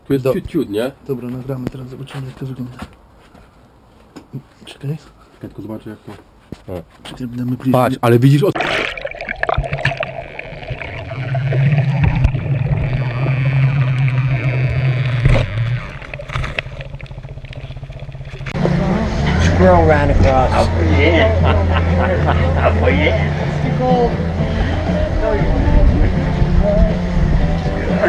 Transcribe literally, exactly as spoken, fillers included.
Tu jest Do- ciut, ciut, nie? Dobra, nagramy teraz, zobaczymy jak to wygląda. Czekaj, Czekaj, tylko zobaczę jak to... czekaj, damy bliżej. Patrz, ale widzisz od... Squirrel ran across. Oh yeah. Oh yeah.